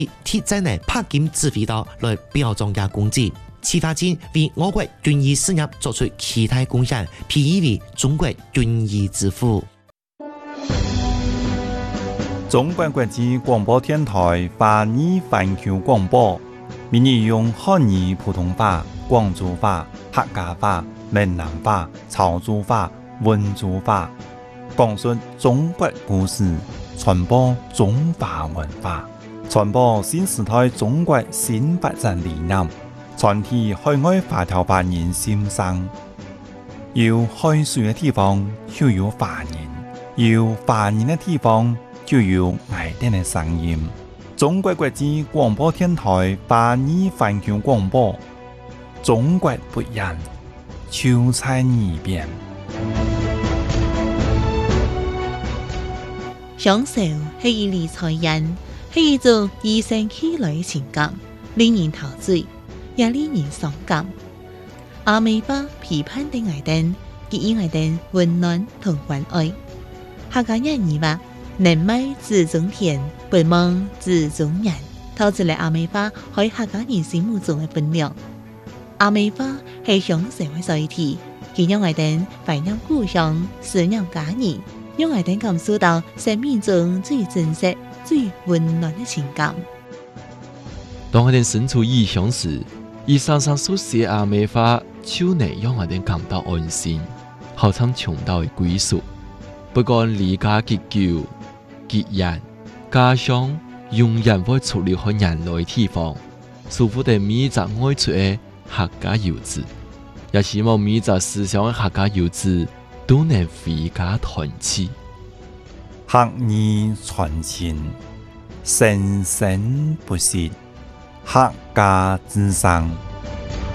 铁在呢柏金指挥刀来表彰嘅功绩。齐发金为我国军医事业作出其他贡献，被誉为中国军医之父。 中国国际广播电台华语环球广播，每日用汉语、普通话、广州话、客家话、闽南话、潮州话、温州话，讲述中国故事，传播中华文化，传播新时代中国新发展理念，传递海外华侨华人心声。有海水的地方就有华人，有华人的地方就有爱哋的聲音。中國國際廣播電台華語環球廣播，中國不一樣，就在耳邊。 享受係一理財人，係一種與生俱來嘅情感，令人陶醉，也令人傷感。阿美巴批判的愛燈，給予愛燈溫暖同關愛。客家人語話：人美自中田，不忙自中人。透出嚟阿美巴喺客家人心目中嘅分量。阿美巴係享受嘅載體，佢讓愛燈懷念故鄉，思念家人，讓愛燈感受到生命中最真實、最溫暖嘅情感。 當我哋身處異鄉時，以常常書寫阿美話，就能讓我哋感到安心，好像尋到嘅歸屬。不管離家幾久、幾遠，家鄉永遠會出離開人類地方。祝福哋每一個愛出嘅客家遊子，也希望每一個思想嘅客家遊子都能回家團聚。 客語傳情，生生不息，客家之聲。